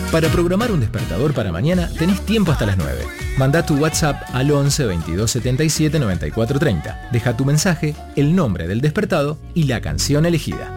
Para programar un despertador para mañana tenés tiempo hasta las 9. Manda tu WhatsApp al 11 22 77 94 30. Deja tu mensaje, el nombre del despertado y la canción elegida.